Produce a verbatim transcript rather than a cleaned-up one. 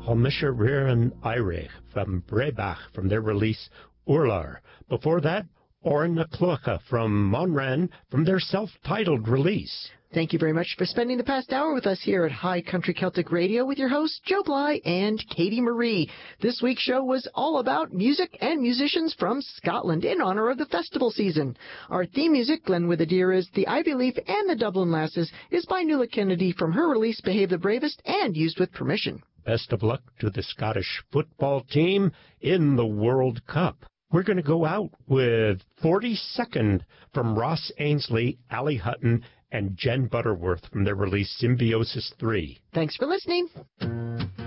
Holmischer Rieren Eirich from Brebach from their release Urlar. Before that, Oren Klucha from Monran from their self-titled release. Thank you very much for spending the past hour with us here at High Country Celtic Radio with your hosts, Joe Bly and Katie Marie. This week's show was all about music and musicians from Scotland in honor of the festival season. Our theme music, Glen with a Deer is The Ivy Leaf and the Dublin Lasses, is by Nuala Kennedy from her release Behave the Bravest and used with permission. Best of luck to the Scottish football team in the World Cup. We're going to go out with forty-second from Ross Ainsley, Ali Hutton, and Jen Butterworth from their release Symbiosis three. Thanks for listening.